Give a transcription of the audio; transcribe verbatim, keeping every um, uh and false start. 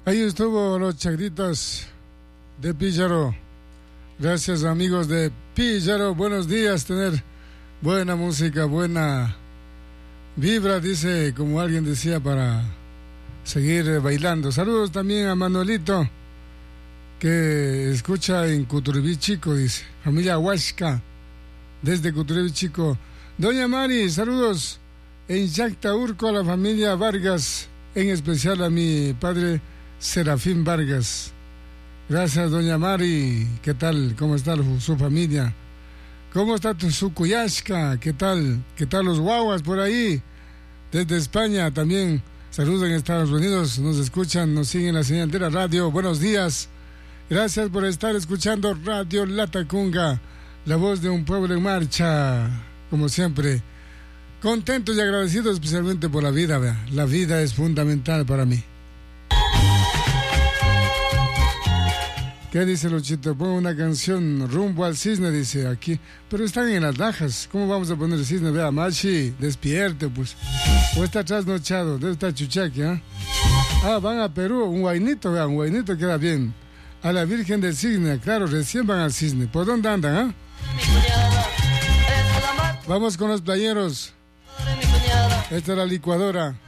Ahí estuvo los Chagritas de Píllaro. Gracias, amigos de Píllaro. Buenos días, tener buena música, buena vibra, dice, como alguien decía, para seguir bailando. Saludos también a Manuelito, que escucha en Cuturubí Chico, dice. Familia Huasca, desde Cuturubí Chico. Doña Mari, saludos en Yactaurco a la familia Vargas, en especial a mi padre Serafín Vargas. Gracias, doña Mari. ¿Qué tal? ¿Cómo está su familia? ¿Cómo está tu Sucuyasca? ¿Qué tal? ¿Qué tal los guaguas por ahí? Desde España también. Saludos en Estados Unidos. Nos escuchan, nos siguen la señal de la radio. Buenos días. Gracias por estar escuchando Radio Latacunga, la voz de un pueblo en marcha. Como siempre, contentos y agradecidos especialmente por la vida. ¿Vea? La vida es fundamental para mí. ¿Qué dice Luchito? Pongo una canción, Rumbo al Cisne, dice aquí. Pero están en las lajas. ¿Cómo vamos a poner el cisne? Vea, Machi, despierte, pues. O está trasnochado, debe estar chuchaqui, ¿eh? Ah, van a Perú, un guainito, vea, un guainito queda bien. A la Virgen del Cisne, claro, recién van al Cisne. ¿Por dónde andan, ah? ¿Eh? Vamos con los playeros. Esta es la licuadora.